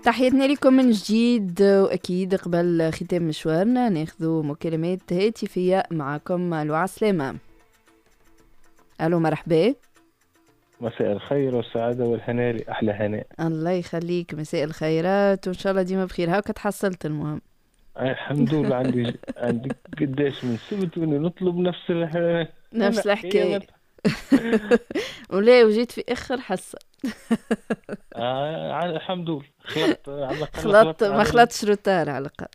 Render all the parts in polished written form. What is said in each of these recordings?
تحياتنا لكم من جديد، وأكيد قبل ختام مشوارنا ناخذ مكالمات هاتفية معكم. ألو عسلامة. ألو مرحبا. مساء الخير والسعادة والهناء لأحلى هناء. الله يخليك، مساء الخيرات وإن شاء الله ديما بخير. هاك تحصلت المهم. الحمد لله. عندي قداش من سبت وإني نطلب نفس نفس الحكاية. هي ولا وجيت في آخر حصة. الحمد لله خلطت على الأقل، خلطت خلطنا ما على خلطتش روتار على الأقل.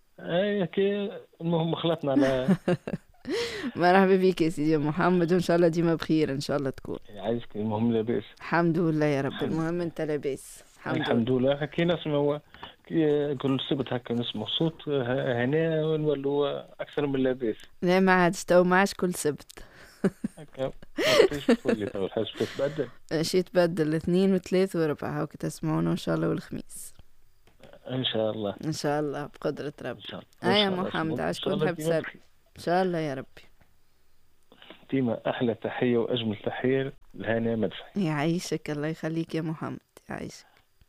المهم خلطنا على مرحبا بك يا سيدي محمد، وإن شاء الله ديما بخير، إن شاء الله تكون. عايزك. المهم لاباس الحمد لله يا رب. المهم أنت لاباس الحمد لله. كي نسمع كل سبت هكا نسمع صوت هناء ونولوا أكثر من لاباس. لا ما عادش، تو ما عادش كل سبت. هكا تولي تو الحاجة تتبدل. شي تبدل الاثنين وثلاث واربعة، هاك تسمعونا ان شاء الله، والخميس إن شاء الله. ان شاء الله بقدرة ربي. إن شاء الله. يا محمد عاش كنت تحب تسلم. ان شاء الله يا ربي. ديما أحلى تحية وأجمل تحية لهاني مدفعي. يعيشك، الله يخليك يا محمد، يعيشك.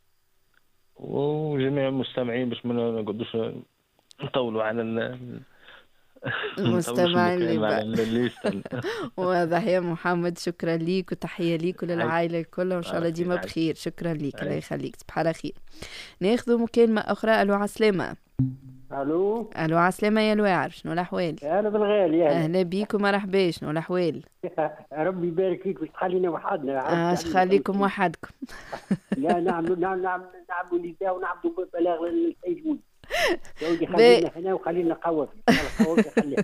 وجميع المستمعين باش ما نقعدوش نطولوا على المستمعين على اللي الليست. واضح يا محمد. شكرا ليك وتحية ليك وللعائلة الكل، وإن شاء الله ديما بخير. شكرا ليك، الله يخليك، تصبح على خير. ناخذ مكالمة أخرى. ألو عسلامة. الو عسلامة يا الواعر، شنو الأحوال؟ اهلا بالغالي. أهلا بيك ومرحبا، شنو الأحوال؟ ربي يبارك فيك باش تخلينا وحدنا. اش خليكم وحدكم. لا نعملوا نداء ونعبدوا ببلاغ للسيد. يودي خلينا هنا وخلينا نقوى خلينا.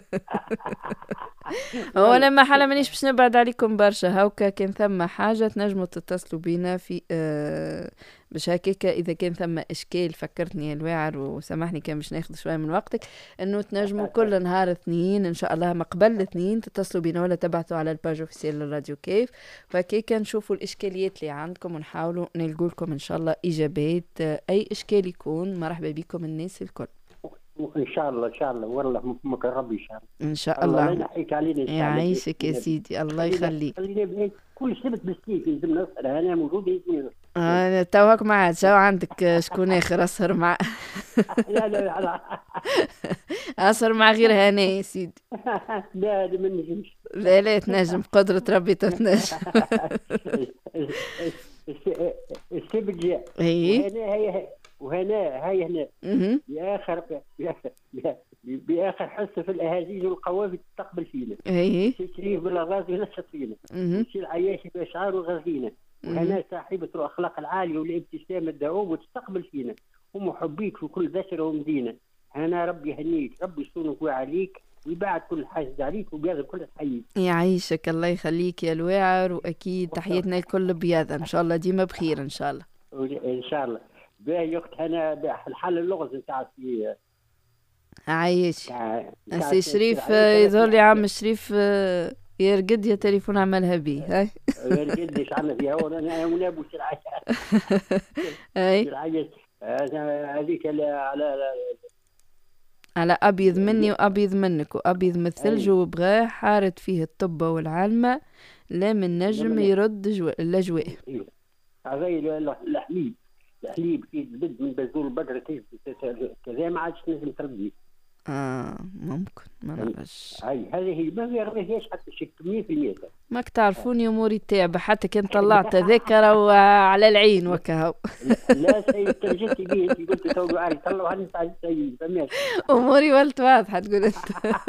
هو انا ما حالا مانيش باش نبعد عليكم برشا. هاوكا كان ثم حاجه تنجموا تتصلوا بينا في باش هكاك اذا كان ثم اشكال. فكرتني يا الواعر وسامحني كان باش ناخذ شويه من وقتك، انه تنجموا كل نهار اثنين ان شاء الله، ما قبل الاثنين تتصلوا بينا ولا تبعثوا على الباج اوفيسيال للراديو كيف، فهكاك نشوفوا الاشكاليات اللي عندكم ونحاولوا نلقوا لكم ان شاء الله اجابات. اي اشكال يكون مرحبا بكم الناس الكل. ان شاء الله ان شاء الله، والله فمك ربي ان شاء الله. ان شاء الله. الله ينحيك علينا ان شاء الله. يعيشك يا سيدي، الله يخليك. خلينا كل سبت بالسيف لازم نسال. انا موجود يجيني. انا توك ما عادش عندك شكون اخر اسهر مع لا اسهر مع غير هنا يا سيدي. لا ما نجمش. لا تنجم، قدرة ربي تتنجم. السبت جاء. وهنا هاي هنا بآخر حصة في الأهازيج والقوافي تستقبل فينا. شريف بالأغاز ينشط فينا. وشي العياشي بأشعار وغازينا. وهنا صاحبة الأخلاق العالية والابتسامة الدؤوب وتستقبل فينا. ومحبيك في كل ذشرة ومدينة. هنا ربي يهنيك، ربي يصونك ويعليك ويبعد كل حاجة عليك وبياض كل حي. يعيشك، الله يخليك يا الواعر، وأكيد تحياتنا الكل بياض إن شاء الله، ديما بخير إن شاء الله. إن شاء الله. باهي أخت هنا الحل اللغز نتاع في عايش سي شريف. يظهر لي عم شريف يرقد يا تليفون عملها بيه. هاي يرقد ايش عمل فيها انا ونابو سرعه. اي هذيك على ابيض مني وابيض منك وابيض من الثلج وبغاه حارت فيه الطبه والعلمه، لا من نجم يرد الاجواء. هذا الحليب كي تبد من بذور البقره كذا ما عادش نجم تردي. ممكن ما نعرفش. هذه ما فيهاش حتى شك 100%. ماك تعرفوني اموري التعبه، حتى كان طلعت ذكرى وعلى العين وكهو. لا سيد ترجمتي به انت قلت تو عارف طلعوا هذا سيد فهمت. اموري ولت واضحه تقول انت.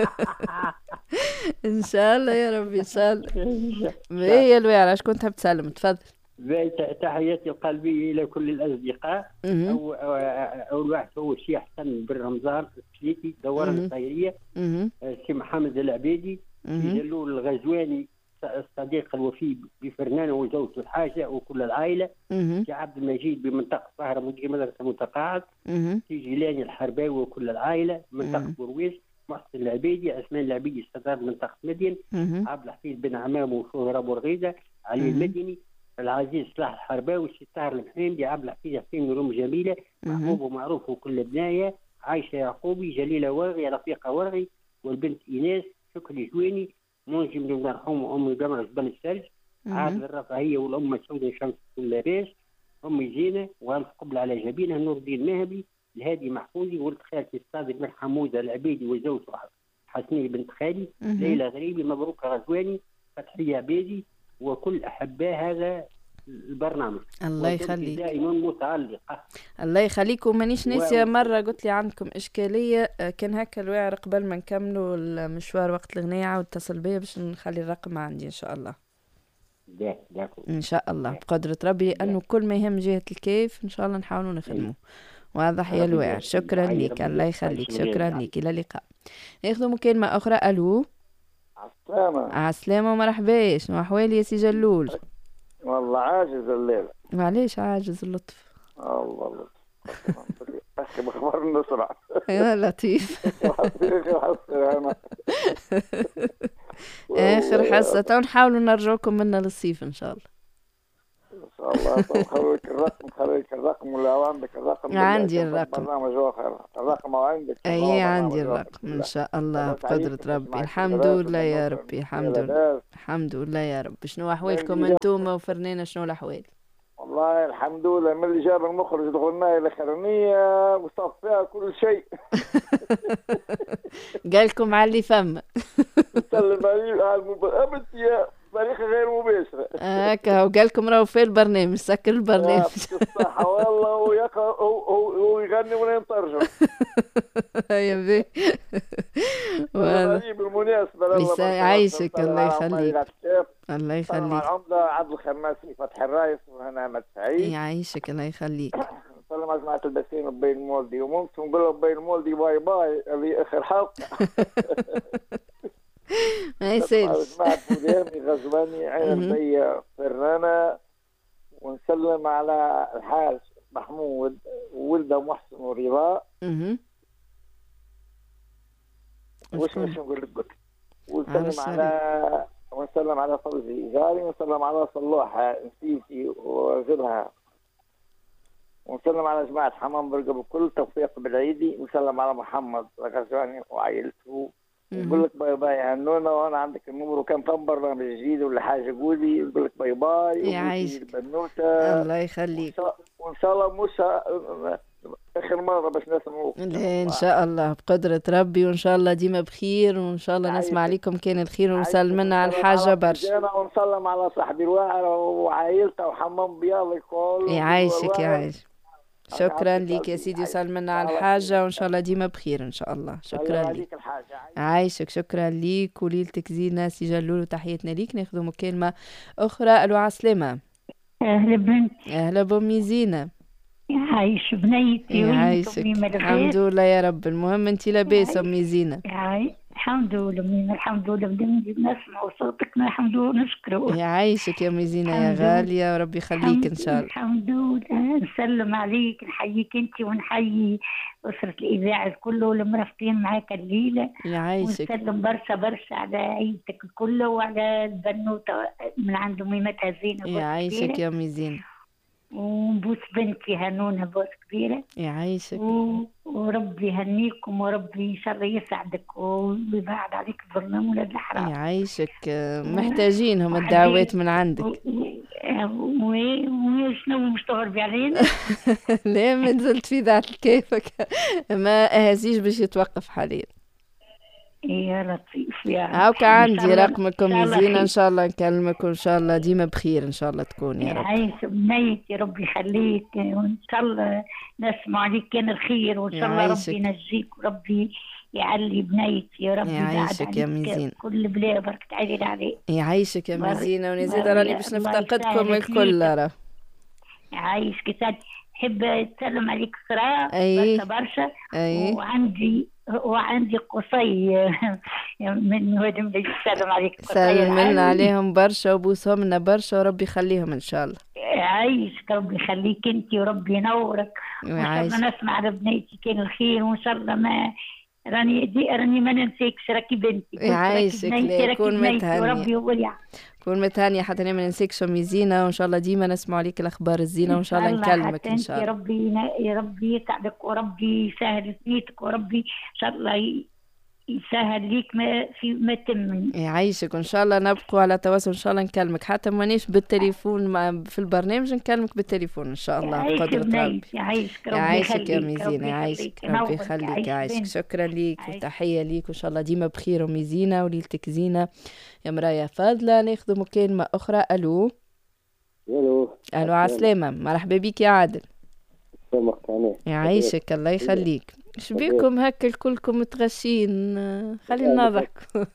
ان شاء الله يا ربي ان شاء الله. هي الوير اش كنت حاب تسلم؟ تفضل. تحياتي القلبية إلى كل الأصدقاء. أول واحد هو الشيخ حسن بن رمضان السليتي دوار الخيرية، السي محمد العبيدي، جلول الغزواني الصديق الوفي بفرنانة وزوجته الحاجة وكل العائلة، سي عبد المجيد بمنطقة القاهرة مدير مدرسة متقاعد، سي جيلاني الحرباوي وكل العائلة منطقة برويس، محسن العبيدي، عثمان العبيدي استدار منطقة مدين، عبد الحفيظ بن عمام وشهرة بورغيدة، علي المدني، العزيز صلاح الحرباوي، الستار المحمدي، عبد الحفيظ حسين روم جميله، محبوب ومعروف وكل بنايه، عايشه يعقوبي، جليله ورغي، رفيقه ورغي، والبنت ايناس، شكري جويني، منجم بن المرحوم ام القمر جبل الثلج، عادل الرفاهيه والامه سودة شمس كل لاباس، أمي زينة، والقبلة على جبينها نور الدين مهبي، الهادي محفوظي، ولد خالتي الصادق بن حمودة العبيدي وزوجته حسنية بنت خالي، ليلى غريبي، مبروك غزواني، فتحية عبيدي، وكل أحباء هذا البرنامج. الله يخليك. دائما متعلقة. الله يخليك. ومانيش ناسية مرة قلت لي عندكم إشكالية، كان هكا الواعر قبل ما نكملوا المشوار وقت الغنية عاود اتصل بيا باش نخلي الرقم عندي إن شاء الله. إن شاء الله بقدرة ربي، لأنه كل ما يهم جهة الكيف إن شاء الله نحاولوا نخدمه. واضح يا الواعر. شكرا لك. الله يخليك. شكرا لك. إلى اللقاء. ناخذ مكالمة أخرى. ألو. عالسلامة. عالسلامة ومرحبا. شنو أحوالي يا سي جلول؟ والله عاجز الليلة. معليش عاجز اللطف. الله لطف. أخي بخبر النصرة. يا لطيف. آخر حصة نحاولوا نرجعكم منا للصيف إن شاء الله. إن شاء الله. خليك الرقم ولا عندك الرقم؟ عندي الرقم. برنامج آخر الرقم عندك؟ أي عندي الرقم إن شاء الله بقدرة ربي. الحمد لله يا ربي. الحمد لله. الحمد لله يا رب. شنو أحوالكم أنتم وفرنينا؟ شنو الأحوال؟ والله الحمد لله. من اللي جاب المخرج الغناية الأخرانية وصف فيها كل شيء. قالكم على اللي فم. سلم عليه أبد يا طريقة غير مباشرة. هكا وقالكم راهو في البرنامج. سكر البرنامج. الصحة والله. هو يغني ولا ينترجم. يا بي. بالمناسبة يعيشك. الله يخليك. الله يخليك. العمدة عبد الخماسي فتح الرايس وهنا أحمد سعيد. يعيشك. الله يخليك. نسلم على جماعة البسين وبين المولدي، وممكن نقول له بين المولدي باي باي اللي آخر حلقة. ما يسالش. جماعة مديرني غزواني عين البية فرنانة، ونسلم على الحاج محمود وولده محسن ورضا. وش نقول لك؟ ونسلم على فوزي جاري، ونسلم على صلوحة نسيتي وغيرها، ونسلم على جماعة حمام برقة بكل توفيق بالعيدي، ونسلم على محمد الغزواني وعائلته. نقول لك باي باي هنونا، وانا عندك النمر، وكان كم برنامج جديد ولا حاجه قولي. نقول لك باي باي. يعيشك. الله يخليك. وان شاء الله مش اخر مره بس نسمعوك. ان شاء الله بقدره ربي، وان شاء الله ديما بخير، وان شاء الله نسمع عليكم كان الخير، ونسلمنا على الحاجه برشا. ونسلم على صاحبي الواعر وعائلته وحمام بياض الكل. يعيشك. يعيش. شكرا لك يا سيدي. وسلمنا على الحاجة، وإن شاء الله ديما بخير إن شاء الله. شكرا لك. عايشك. شكرا لك وليلتك زينة سي جلول، وتحياتنا ليك. ناخذ مكالمة أخرى. ألو عسلامة. أهلا بنتي. أهلا بأمي زينة. يعيش بنيتي. يعيشك. الحمد لله يا رب. المهم أنت لاباس أمي زينة؟ الحمد لله. الحمد لله. نسمع صوتك. الحمد لله. نشكره. يعيشك يا أمي زينة يا غالية، وربي يخليك إن شاء الله. الحمد لله. نسلم عليك، نحييك أنت، ونحيي أسرة الإذاعة الكل والمرافقين معاك الليلة. يعيشك. ونسلم برشا برشا على عيلتك الكل، وعلى البنوتة من عند ميمتها زينة. يعيشك يا أمي زينة. وبوس بنتي هنونة بوس كبيرة. يعيشك. وربي يهنيكم، وربي إن شاء الله يسعدك ويبعد عليك الظلام ولا الحرام. يعيشك. محتاجينهم الدعوات من عندك. وشنو مش تغربي علينا؟ لا ما نزلت في ذات كيفك، ما أهزيش باش يتوقف حاليا. يا لطيف يا هاوك عندي رقمكم زينة. إن شاء الله نكلمك، وإن شاء الله ديما بخير إن شاء الله تكون يا رب. عايش بنيتي. ربي يخليك، وإن شاء الله نسمع عليك كان الخير، وإن شاء الله ربي ينجيك، وربي يعلي بنيتي يا ربي. يعيشك يا ميزين. كل بلا بركة عيد عليك. يعيشك يا ميزينة. ونزيد راني باش نفتقدكم الكل. راه يعيشك. نحب تسلم عليك سراء برشا برشا. وعندي قصي من هدم اللي يسلم عليك. سلمنا عليهم برشا وبوسهم لنا برشا، وربي يخليهم ان شاء الله. يعيشك. ربي يخليك انت، وربي ينورك. وان شاء الله نسمع على بنيتي كان الخير، وان شاء الله ما راني ما ننسيكش. راكي بنتي. يعيشك. لا كون متهنية. وربي يولي كون متهنية حتى أنا ما ننسيكش أمي زينة، وإن شاء الله ديما نسمع عليك الأخبار الزينة، وإن شاء الله نكلمك إن شاء الله. يا ربي يسعدك، وربي يسهل نيتك، وربي إن شاء الله يسهل ليك ما تم. يعيشك، وان شاء الله نبقوا على تواصل، ان شاء الله نكلمك حتى مانيش بالتليفون في البرنامج، نكلمك بالتليفون ان شاء الله بقدرة ربي. يعيشك يا ميزينة، يعيشك ربي يخليك، يعيشك. شكرا ليك وتحية ليك، وان شاء الله ديما بخير وميزينة وليلتك زينة يا مرايا فاضلة. ناخذ مكالمة أخرى. ألو عسلامة، مرحبا بك يا عادل. يعيشك الله يخليك. شبيكم هكا الكلكم متغشين؟ خلينا نضحكوا.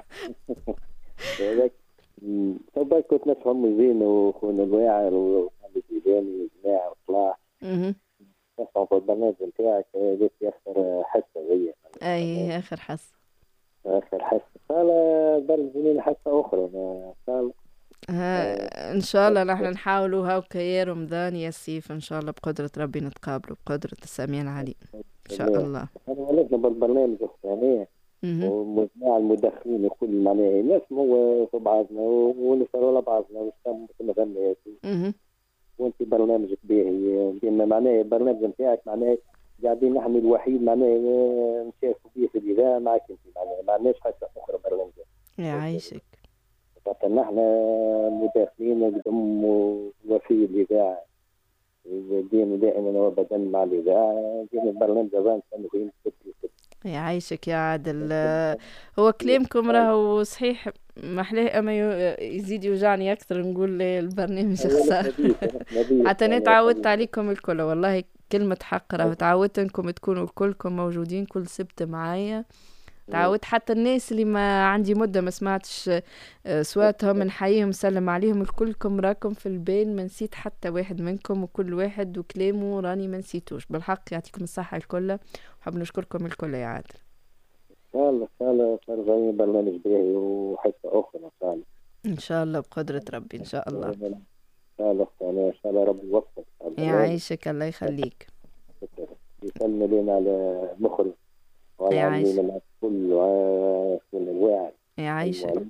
طبعا كنت نفهم زين وخونا الواعر ومحمد الجيلاني وجماعة وصلاح. نفهم في البرنامج نتاعك قلت آخر حصة هي. أي آخر حصة. قال برزنين حصة أخرى قال. إن شاء الله نحن نحاولوا هاكا يا رمضان يا سيف، إن شاء الله بقدرة ربي نتقابلوا بقدرة السميع العليم إن شاء الله. أنا ولدنا بالبرنامج الثاني ومجموعة المدخلين وكل معناها نسمعوا في بعضنا ونسألوا على بعضنا ونستمعوا في المغنيات. وأنت برنامجك باهي بما معناه البرنامج نتاعك معناه قاعدين نحن الوحيد معناه نشاركوا فيه في الإذاعة معك أنت معناه ما عندناش حتى أخرى برنامج. يعيشك. نحن مداخلين نقدم وفي الإذاعة دائما وابدا مع الإذاعة البرنامج هذا نستنى يعيشك يا عادل. هو كلامكم راهو صحيح محلاه، اما يزيد يوجعني اكثر نقول البرنامج خسارة. حتى انا تعودت عليكم الكل والله، كلمة حق راهو تعودت انكم تكونوا كلكم موجودين كل سبت معايا. تعودت حتى الناس اللي ما عندي مدة ما سمعتش صواتهم نحييهم نسلم عليهم الكلكم راكم في البال، ما نسيت حتى واحد منكم، وكل واحد وكلامه راني ما نسيتوش بالحق. يعطيكم الصحة الكل، وحب نشكركم الكل يا عادل. إن شاء الله ترجعين برنامج باهي وحصة أخرى إن شاء الله بقدرة ربي إن شاء الله. إن شاء الله ربي يوفقك. يعيشك الله يخليك. يسلم لنا على مخرج وعلى كل الواعي. يعيشك.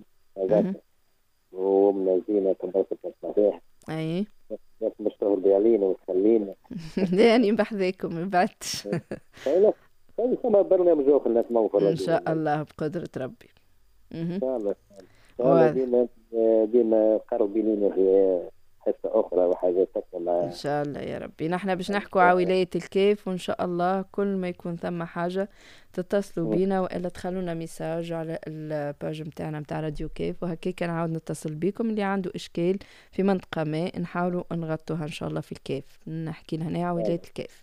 ومن زينة تبارك المصابيح. أي. مشتغل بيعلينا وتخلينا. لاني بحذاكم ما بعدش. كما برنامج آخر نسمعه إن شاء الله بقدرة ربي. إن شاء الله. ديما قربين في حصة أخرى وحاجة تكمل. إن شاء الله يا ربي. نحن باش نحكوا على ولاية الكيف، وإن شاء الله كل ما يكون ثم حاجة تتصلوا بينا، وإلا تخلونا ميساج على الباج متاعنا متاع راديو كيف، وهكيك نعاود نتصل بكم. اللي عنده إشكال في منطقة ما نحاولوا نغطوها إن شاء الله في الكيف، نحكي لهنا على ولاية الكيف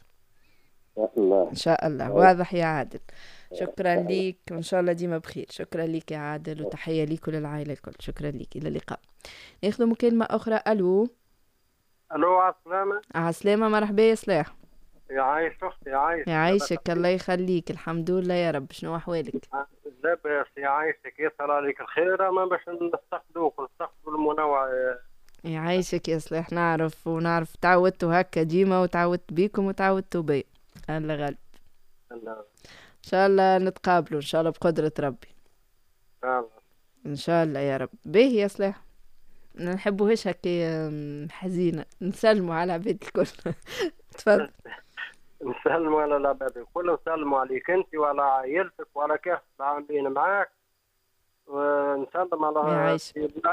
إن شاء الله. واضح يا عادل. شكرا ليك، وإن شاء الله ديما بخير. شكرا ليك يا عادل، وتحية ليك وللعائلة الكل. شكرا ليك، إلى اللقاء. ناخذ مكالمة أخرى. ألو عسلامة. عسلامة، مرحبا يا صلاح. يعيش أختي. يعيشك الله يخليك. الحمد لله يا رب. شنو أحوالك؟ لاباس يعيشك، يسهل عليك الخير. ما باش نستقبلوا المنوع. يعيشك يا صلاح. نعرف تعودتوا هكا ديما، وتعودت بيكم وتعودتوا بي. الله غالب. إن شاء الله نتقابلوا إن شاء الله بقدرة ربي. إن شاء الله يا رب. باهي يا صلاح، نحبوهاش هكا حزينة، نسلموا على عباد الكل. تفضل. نسلموا على العباد الكل، نسلموا عليك انت وعلى عائلتك وعلى كافة العاملين معاك، ونسلم على يعيش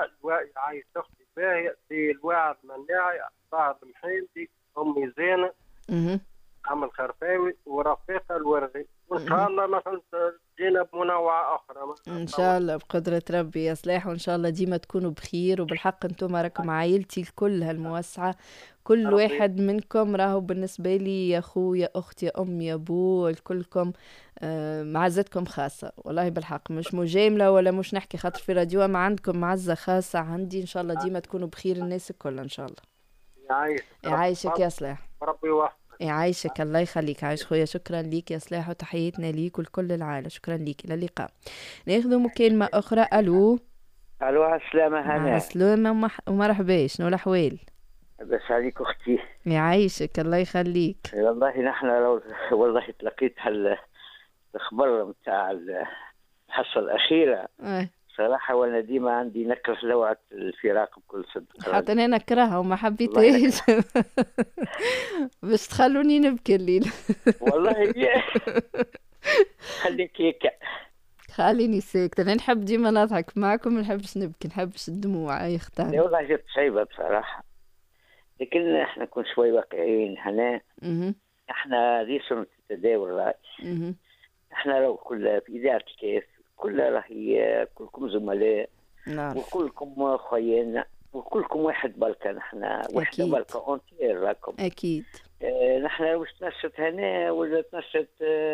اختي باهي، سي الواعد مناعي، طاهر المحيلي، امي زينة، محمد الخرفاوي، ورفيقة الوردي. وان شاء الله مثلا جينا بمنوعة أخرى إن شاء الله بقدرة ربي يا صلاح، وإن شاء الله ديما تكونوا بخير. وبالحق أنتم راكم عائلتي الكل هالموسعة، كل واحد منكم راهو بالنسبة لي يا أخو يا أخت يا أم يا أبو، الكلكم معزتكم خاصة والله بالحق، مش مجاملة ولا مش نحكي خاطر في راديو، ما عندكم معزة خاصة عندي. إن شاء الله ديما تكونوا بخير الناس الكل إن شاء الله. يعيشك يا صلاح. ربي يوفقك. يعيشك الله يخليك. عايش خويا. شكرا ليك يا صلاح، وتحياتنا ليك ولكل العائلة. شكرا ليك، إلى اللقاء. ناخذ مكالمة أخرى. ألو عسلامة. هنا عسلامة ومرحبا. شنو الأحوال؟ بس عليك أختي. يعيشك الله يخليك. والله نحن والله تلقيت هالخبر متاع الحصة الأخيرة. صراحة وانا ديما عندي نكره لوعة الفراق بكل صدق. حتى انا نكرهها وما حبيتهاش. باش تخلوني نبكي الليل. والله خليك هيك. خليني ساكتة، أنا نحب ديما نضحك معكم، ما نحبش نبكي، نحبش الدموع يختار. لا والله جت صعيبة بصراحة، لكن احنا نكون شوي واقعيين هنا. احنا ذي سنة التداول رأي. احنا لو كل في إدارة الكيف كلها راهي كلكم زملاء وكلكم خيانا وكلكم واحد بالكا، نحن وحدة بالكا اونتير راكم. أكيد. نحن لو تنشط هنا ولا تنشط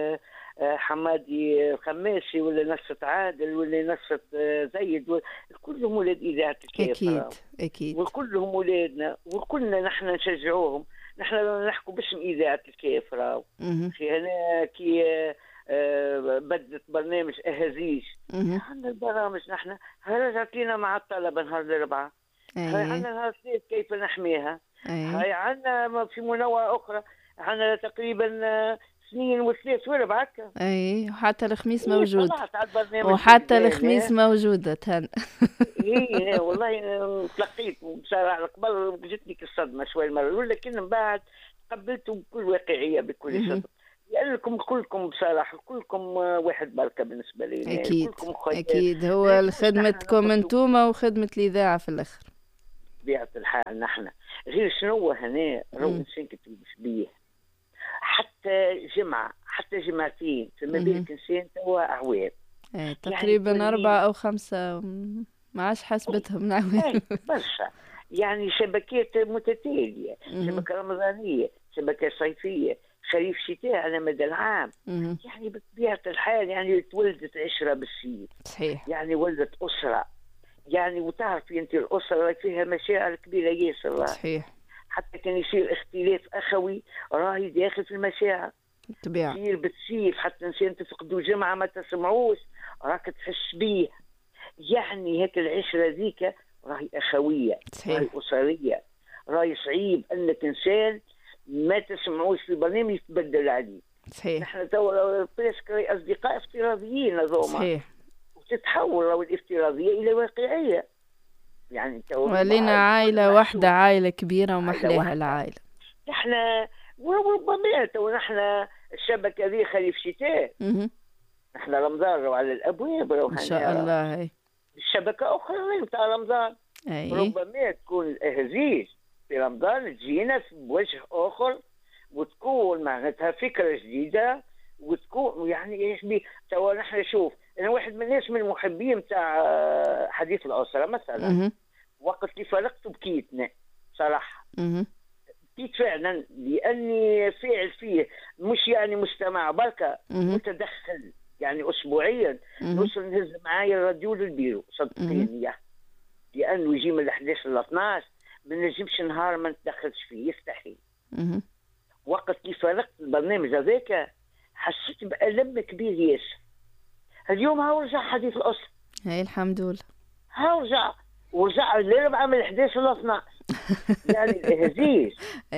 حمادي الخماسي ولا نشط عادل ولا نشط زيد، كلهم ولاد إذاعة الكيف. أكيد أكيد. وكلهم ولادنا وكلنا نحن نشجعوهم. نحن نحكوا باسم إذاعة الكيف راو. في هنا كي بدت برنامج أهازيش. عندنا البرامج نحن هاي رجعت لنا مع الطلبة نهار الأربعاء. هاي عندنا نهار الثلاث كيف نحميها. هاي عندنا في منوعة أخرى عندنا تقريبا سنين وثلاث وربع هكا. اي وحتى الخميس موجود، وحتى الخميس موجودة تهن. اي والله تلقيت بصراحة قبل جتني الصدمة شوي المرة الأولى، لكن من بعد قبلته بكل واقعية بكل صدق، لأنكم كلكم بصراحة كلكم واحد بركة بالنسبة لي. أكيد أكيد، هو خدمتكم انتوما وخدمة الإذاعة في الآخر. بطبيعة الحال نحن غير شنو هنا رو إنسان كتير بيه، حتى جمعة حتى جمعتين فما بالك إنسان توا أعوام. تقريبا يعني 4 أو 5، ما عادش حسبتهم نعوام. برشا يعني شبكات متتالية، شبكة رمضانية، شبكة صيفية، خريف شتاء على مدى العام. يعني بطبيعة الحال يعني تولدت عشرة بالسيف. صحيح. يعني ولدت أسرة، يعني وتعرفي أنت الأسرة فيها مشاعر كبيرة ياسر. صحيح. حتى كان يصير اختلاف أخوي راهي داخل في المشاعر طبيعة. تصير بتسيف حتى إنسان تفقدوا جمعة ما تسمعوش راك تحس بيه. يعني هيك العشرة ذيك راهي أخوية. صحيح. راهي أسرية. راهي صعيب أنك إنسان ما تسمعوش في برنامج يتبدل عليه. صحيح. نحن توا بريسكري أصدقاء افتراضيين هذوما. صحيح. وتتحول الافتراضية إلى واقعية. يعني ولينا عائلة واحدة، عائلة كبيرة ومحلاها العائلة. احنا وربما تو نحن الشبكة ذي خريف شتاء. نحن رمضان على الأبواب إن شاء الله. هي الشبكة أخرى بتاع رمضان. ربما تكون الأهزيز في رمضان تجينا بوجه آخر وتكون معناتها فكرة جديدة وتكون يعني يشبه. تو نحن شوف أنا واحد من الناس من المحبين تاع حديث الأسرة مثلا. وقت اللي فرقته بكيتنا صراحة. بكيت فعلا لأني فاعل فيه مش يعني مستمع بركة متدخل. يعني أسبوعيا نوصل نهز معايا الراديو للبيرو صدقيني، لأنه يجي من 11 ل 12 ما نجمش نهار ما نتدخلش فيه يستحيل. وقت اللي فرقت البرنامج هذاك حسيت بألم كبير ياسر. اليوم ها ورجع حديث الأسرة. هاي الحمد لله. ها ورجع الأربعاء من 11 ل 12. يعني الهزيز.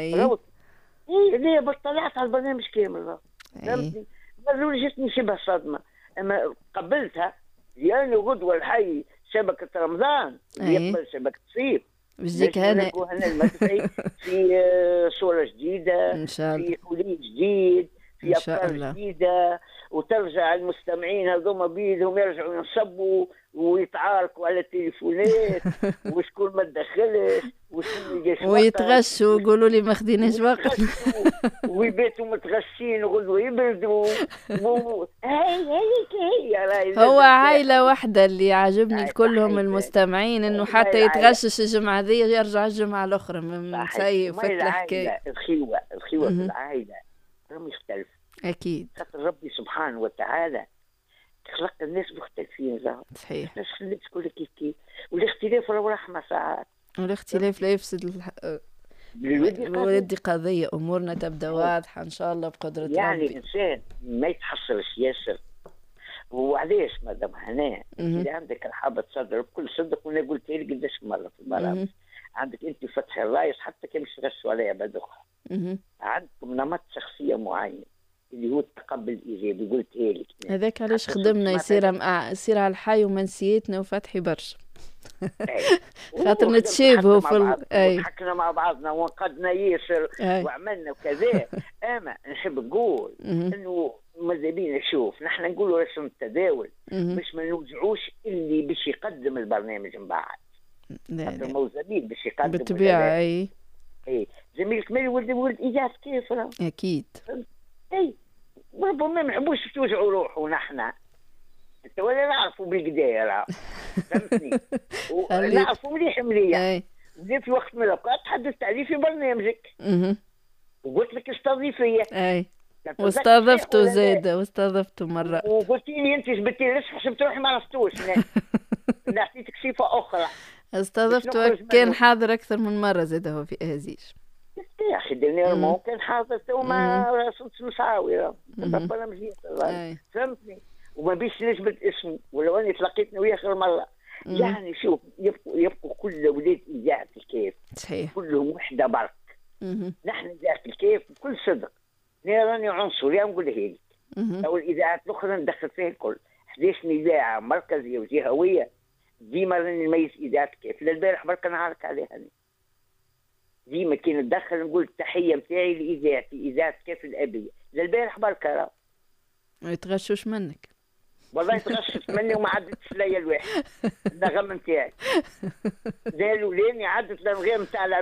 ليه بطلعت على البرنامج كامل. فهمتني؟ قالوا جتني شبه صدمة، أما قبلتها لأنه غدوة الحي شبكة رمضان يقبل شبكة صيف. بجيك هنا المدفعي في صورة جديدة إن شاء الله. في حلي جديد، في أفكار جديدة، وترجع المستمعين هذوما بيدهم يرجعوا ينصبوا ويتعاركوا على التليفونات وشكون ما تدخلش وشكون يجيش ويتغشوا ويقولوا لي ما خديناش وقت ويباتوا متغشين وغدوة يبردوا. هي هو عائلة واحدة اللي عاجبني كلهم المستمعين انه حتى يتغشش الجمعة ذي يرجع الجمعة الأخرى من سيء فتح الحكاية. الخيوة في العائلة رم يختلف. أكيد. خاطر ربي سبحانه وتعالى خلق الناس مختلفين. صحيح. الناس خليت كل كيف والاختلاف راهو رحمة ساعات. والاختلاف لا يفسد الود قضية. أمورنا تبدأ واضحة إن شاء الله بقدرة ربي. يعني إنسان ما يتحصلش ياسر. وعليش مادام هنا إذا عندك رحابة صدر بكل صدق، وأنا قلت لك قداش مرة في البرامج عندك أنت فتح الرايس حتى كان مش تغشوا عليها بعد أخرى. عندكم نمط شخصية معين اللي هو التقبل الإيجابي قلتها لك. هذاك علاش خدمنا يصير على الحي ومنسيتنا وفتحي برشا. خاطر نتشابهوا في حكينا مع بعضنا وانقدنا ياسر وعملنا وكذا. اما نحب نقول انه ماذا بينا نشوف نحن نقولوا رسم التداول باش ما نوجعوش اللي باش يقدم البرنامج من بعد. الموزبيل باش يقدم بالطبيعة. اي زميلك مالي ولد ايجاز كيف راه اكيد. اي ربما ما نحبوش توجعوا روحوا نحن انت ولا نعرفوا بالقدايه فهمتني نعرفوا مليح في وقت من الاوقات تحدثت عليه في برنامجك وقلت لك استضيفيه واستضفته زاد واستضفته مرة وقلت لي انت جبتي لي حسبت روحي ما عرفتوش نعطيتك صفه اخرى استضفته كان حاضر اكثر من مرة زاد هو في اهازيج يا اخي ديرنييرمون كان حاضر وما صوت مساوي فهمتني وما بيش نجبد اسمه ولو اني تلاقيتنا وياه اخر مره يعني شوف يبقوا كل اولاد اذاعه الكيف صحيح كلهم وحده برك نحن اذاعه الكيف بكل صدق راني عنصريه نقولها لك او الاذاعات الاخرى ندخل فيها الكل 11 اذاعه مركزيه وجهويه ديما راني نميز اذاعه الكيف للبارح برك نعرك عليها ديما كي ندخل نقول التحيه نتاعي لاذاعتي اذاعه كيف الابيه للبارح برك راه ما يتغشوش منك والله تغشت مني وما عدتش ليا الواحد النغم نتاعي دالوا لين عدت للغير نتاع